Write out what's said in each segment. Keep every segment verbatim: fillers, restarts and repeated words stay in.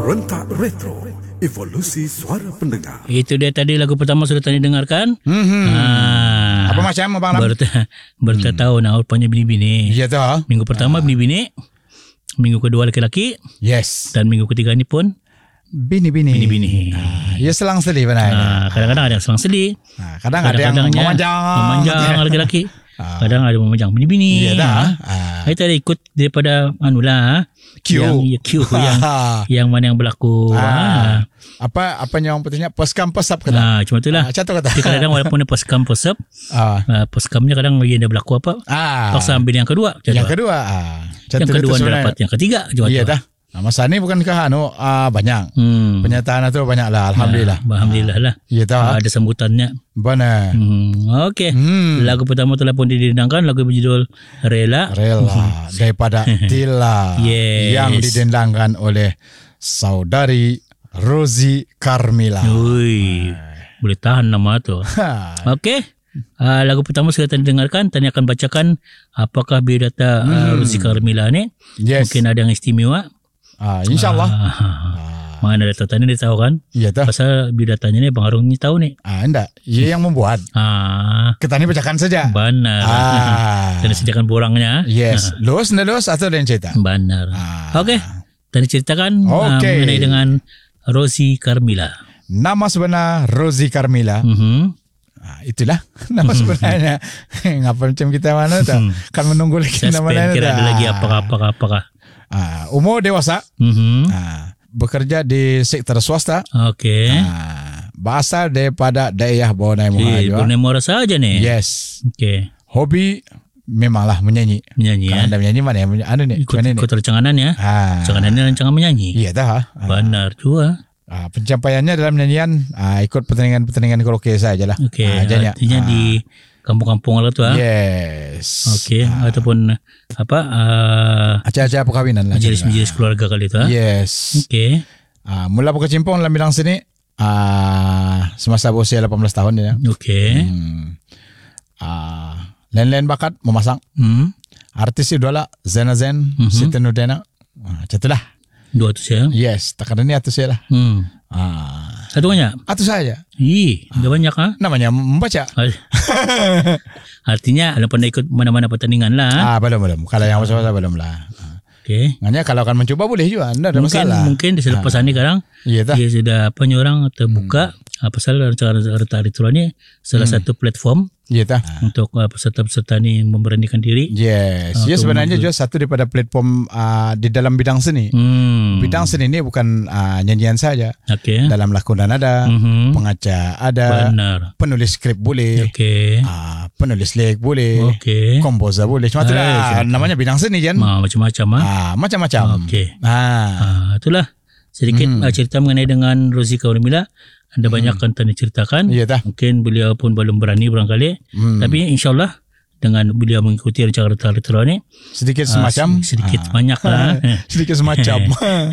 Rentak Retro, evolusi suara pendengar. Itu dia tadi lagu pertama sudah tadi dengarkan. Mm-hmm. Ah, Apa macam Abang Lam? Berta, bertahun hmm. rupanya bini-bini. Ya tahu. Minggu pertama ah. bini-bini, minggu kedua laki-laki. Yes. Dan minggu ketiga ni pun bini-bini. Bini-bini. Ah, ya selang seli benar. Ah, kadang-kadang ada yang selang seli. Ah, kadang ada yang memanjang. Memanjang laki-laki. Ah. Kadang ada memanjang bini-bini. Ya dah. Ah. Kita ada ikut daripada anulah. Q. Yang, ya, Q yang yang mana yang berlaku. Ah. Ah. Apa apa yang pentingnya poskam posap kata. Ah, cuma itulah. Ah, contoh kata. Jadi kadang walaupun poskam posap, ah. ah, poskamnya kadang dia ada berlaku apa? Ah. Paksa ambil yang kedua. Yang kedua. Ah. Yang kedua dapat yang ketiga. Iya dah. Nah, masa ni bukankah anu uh, banyak hmm. penyataan itu banyak lah, alhamdulillah. Nah, alhamdulillah lah. Iya tahu. Ah, ada sambutannya. Benar. Hmm. Okey. Hmm. Lagu pertama telah pun didendangkan, lagu berjudul Rela. Rela daripada Tila yes. yang didendangkan oleh saudari Rosie Carmila. Ui. Boleh tahan nama tu. Okey. Uh, lagu pertama saya tadi dengarkan. Tadi akan bacakan apakah biodata hmm. uh, Rosie Carmila ni. Yes. Mungkin ada yang istimewa. Ah, InsyaAllah. Ah, ah. Mana data tadi dia tahu kan? Iya tahu. Pasal biodatanya ni Bang Harun ni tahu ni. Ah, enggak. Ia yang membuat. Ah. Kita ni bacakan saja. Benar. Ah. Dan sediakan borangnya. Yes. Ah. Los, nelos atau lain cerita? Benar. Ah. Okey. Tadi ceritakan okay. uh, mengenai dengan Rosie Carmila. Nama sebenar Rosie Carmila. Mm-hmm. Ah, itulah nama sebenarnya. Ngapa macam kita mana tu? Kan menunggu lagi Suspen, nama lain. Kira ada lagi apakah apakah. Ah, umur dewasa. Mm-hmm. Ah, bekerja di sektor swasta. Okey. Ah, berasal daripada daerah Borneo Mora. Borneo Mora saja ni. Yes. Okey. Hobi memanglah menyanyi. Menyanyi. Kan ya? Anda menyanyi mana yang anu ni? Ikut, ikut rancangan ya. Ah. Rancangan ni rancangan menyanyi. Iya dah. Ah. Benar juga. Ah, pencapaiannya dalam nyanyian ah, ikut pertandingan-pertandingan karaoke sajalah. Okey. Ah, artinya ah. di kampung-kampung lah tu ah. Yes. Okey, ah. ataupun apa uh, acara-acara perkahwinan lah. Majlis-majlis keluarga kali tu ah. Yes. Okey. Ah, mula berkecimpung dalam bidang seni ah, semasa berusia lapan belas tahun dia. Okey. Hmm. Ah, lain-lain bakat memasang. Hmm. Artis idola Zena Zen, mm-hmm. Siti Nurdena. Ah, catulah. Dua tu saya. Yes, tak ada ni atus saya lah. Hmm. Ah. Satu banyak? Atus saja. Ih, enggak ah. banyak ah. Namanya membaca. Artinya kalau pernah ikut mana-mana pertandingan lah. Ah, belum belum. Kalau yang masa-masa belum lah. Okey. Maknanya kalau akan mencoba boleh juga. Enggak ada mungkin, masalah. Mungkin di selepas ah. ni sekarang iya, dia sudah apa ni orang terbuka. Hmm. Pasal cara Rentak Retro ni salah hmm. satu platform. Ya tak? Untuk uh, peserta-peserta ni memberanikan diri. Yes. Uh, ya sebenarnya juga satu daripada platform uh, di dalam bidang seni. Hmm. Bidang seni ni bukan uh, nyanyian saja. Okay. Dalam lakonan ada, mm-hmm. pengaca ada, benar. Penulis skrip boleh, okay. uh, penulis lirik boleh, okay. komposer boleh. Cuma itulah namanya bidang seni kan. Ma, macam-macam ah. Uh, macam-macam. Okey. Ah. Uh, itulah sedikit hmm. uh, cerita mengenai dengan Rosie Carmila. Ada hmm. banyak kan tadi ceritakan. Ya, mungkin beliau pun belum berani barangkali. Hmm. Tapi insyaAllah dengan beliau mengikuti rencana Rentak Retro ni. Sedikit semacam. Uh, sedikit ah. banyak lah. sedikit semacam.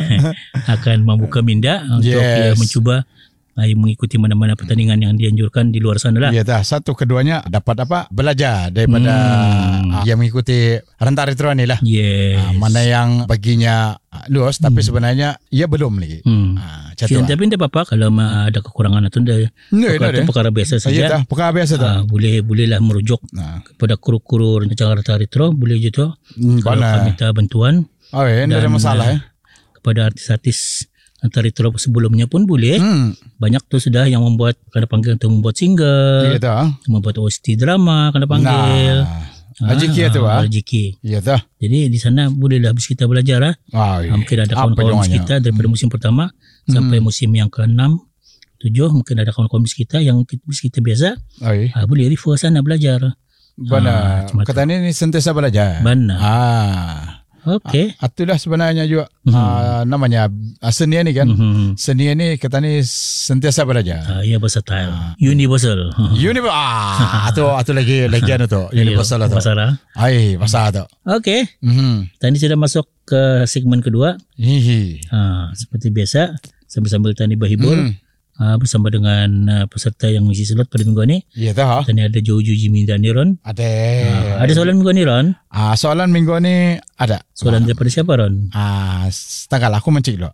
akan membuka minda untuk yes. uh, mencuba uh, mengikuti mana-mana pertandingan yang dianjurkan di luar sana lah. Ya dah. Satu keduanya dapat apa? Belajar daripada hmm. uh, yang mengikuti Rentak Retro ni lah. Yes. Uh, mana yang baginya luas tapi hmm. sebenarnya ia belum lagi. Hmm. Uh, Jadi, tapi tidak apa-apa kalau ada kekurangan atau tidak. Perkara, perkara biasa saja. Ya, perkara biasa uh, boleh bolehlah merujuk nah. kepada kru-kru rencana Rentak Retro boleh je tu. Hmm, kalau kami minta bantuan. Oh, ya, tidak ada masalah ya. Kepada artis-artis Rentak Retro sebelumnya pun boleh. Hmm. Banyak tu sudah yang membuat kena panggil untuk membuat single. Ya, dah. Membuat O S T drama kena panggil. Nah. Rezeki itu ah. Rezeki. Ya dah. Jadi di sana bolehlah habis kita belajar ah. Ah, iya. Mungkin ada kawan-kawan kita daripada hmm. musim pertama hmm. sampai musim yang keenam, tujuh mungkin ada kawan-kawan kita yang kita biasa. Oh, iya. ah, boleh refer sana belajar. Benar. Ah, kata ini sentiasa belajar. Benar. Ah. Okey. Ah, itulah sebenarnya juga mm-hmm. ah, namanya ah, seni ni kan. Mm-hmm. Seni ni kata ni sentiasa belajar. Ah, ya versatile. Ah. Universal. Universal. Ah, atau atau lagi lagi anu tu. Universal tu. Masalah. Ai, bahasa tu. Okey. Mhm. Tadi sudah masuk ke segmen kedua. Hihi. Ah, seperti biasa sambil-sambil tadi berhibur. Mm. uh, bersama dengan uh, peserta yang mengisi slot pada minggu ini. Ya dah. Dan ada Jojo Jimmy dan Niron. Ada. Uh, ada soalan minggu ni Ron? Ah, soalan minggu ni ada. Soalan ah. daripada siapa Ron? Ah, tanggal aku mencik lo.